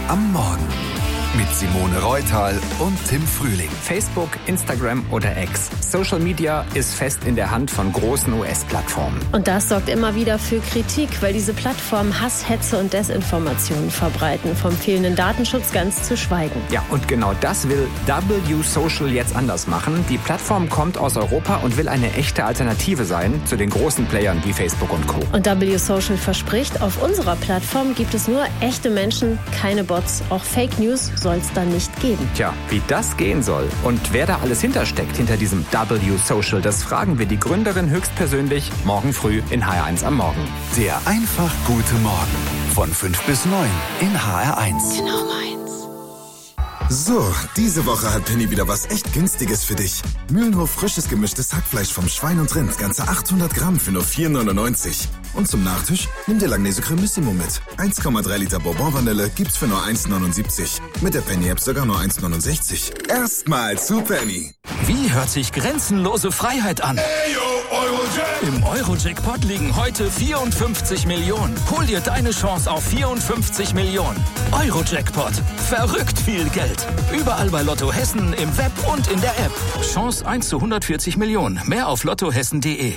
am Morgen. Mit Simone Reutal und Tim Frühling. Facebook, Instagram oder X. Social Media ist fest in der Hand von großen US-Plattformen. Und das sorgt immer wieder für Kritik, weil diese Plattformen Hass, Hetze und Desinformationen verbreiten. Vom fehlenden Datenschutz ganz zu schweigen. Ja, und genau das will W Social jetzt anders machen. Die Plattform kommt aus Europa und will eine echte Alternative sein zu den großen Playern wie Facebook und Co. Und W Social verspricht, auf unserer Plattform gibt es nur echte Menschen, keine Bots. Auch Fake News soll es dann nicht geben. Tja, wie das gehen soll und wer da alles hintersteckt hinter diesem W Social, das fragen wir die Gründerin höchstpersönlich morgen früh in HR1 am Morgen. Der einfach gute Morgen von 5 bis 9 in HR1. Genau meins. So, diese Woche hat Penny wieder was echt Günstiges für dich. Mühlenhof frisches gemischtes Hackfleisch vom Schwein und Rind, ganze 800 Gramm für nur 4,99. Und zum Nachtisch nimm dir Langnese Cremissimo mit. 1,3 Liter Bourbon-Vanille gibt's für nur 1,79. Mit der Penny-App sogar nur 1,69. Erstmal zu Penny. Wie hört sich grenzenlose Freiheit an? Im Euro-Jackpot liegen heute 54 Millionen. Hol dir deine Chance auf 54 Millionen. Euro-Jackpot. Verrückt viel Geld. Überall bei Lotto Hessen, im Web und in der App. Chance 1 zu 140 Millionen. Mehr auf lottohessen.de.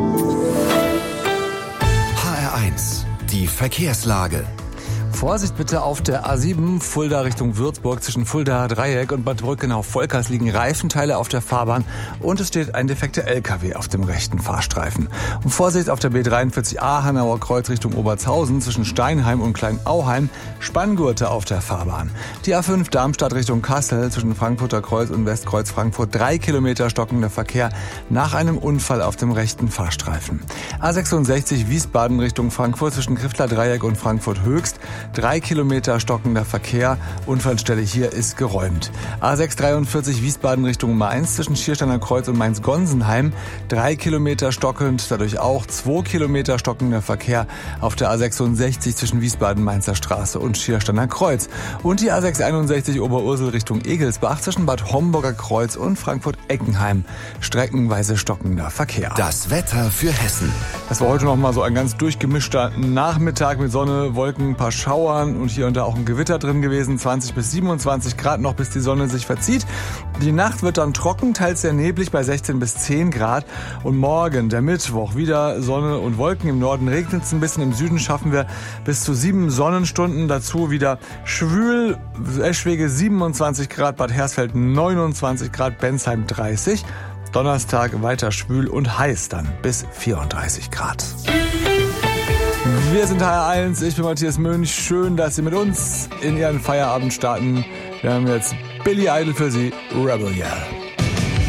HR1, die Verkehrslage. Vorsicht bitte auf der A7 Fulda Richtung Würzburg zwischen Fulda Dreieck und Bad Brückenau-Volkers liegen Reifenteile auf der Fahrbahn und es steht ein defekter LKW auf dem rechten Fahrstreifen. Und Vorsicht auf der B43A Hanauer Kreuz Richtung Obertshausen zwischen Steinheim und Kleinauheim, Spanngurte auf der Fahrbahn. Die A5 Darmstadt Richtung Kassel zwischen Frankfurter Kreuz und Westkreuz Frankfurt 3 Kilometer stockender Verkehr nach einem Unfall auf dem rechten Fahrstreifen. A66 Wiesbaden Richtung Frankfurt zwischen Griffler Dreieck und Frankfurt Höchst 3 Kilometer stockender Verkehr. Unfallstelle hier ist geräumt. A643 Wiesbaden Richtung Mainz zwischen Schiersteiner Kreuz und Mainz-Gonsenheim. 3 Kilometer stockend, dadurch auch 2 Kilometer stockender Verkehr auf der A66 zwischen Wiesbaden-Mainzer Straße und Schiersteiner Kreuz. Und die A661 Oberursel Richtung Egelsbach zwischen Bad Homburger Kreuz und Frankfurt-Eckenheim. Streckenweise stockender Verkehr. Das Wetter für Hessen. Das war heute noch mal so ein ganz durchgemischter Nachmittag mit Sonne, Wolken, ein paar Schauern und hier und da auch ein Gewitter drin gewesen. 20 bis 27 Grad noch, bis die Sonne sich verzieht. Die Nacht wird dann trocken, teils sehr neblig bei 16 bis 10 Grad. Und morgen, der Mittwoch, wieder Sonne und Wolken. Im Norden regnet es ein bisschen, im Süden schaffen wir bis zu 7 Sonnenstunden. Dazu wieder schwül, Eschwege 27 Grad, Bad Hersfeld 29 Grad, Bensheim 30. Donnerstag weiter schwül und heiß dann bis 34 Grad. Wir sind HR1, ich bin Matthias Mönch. Schön, dass Sie mit uns in Ihren Feierabend starten. Wir haben jetzt Billy Idol für Sie, Rebel Yell.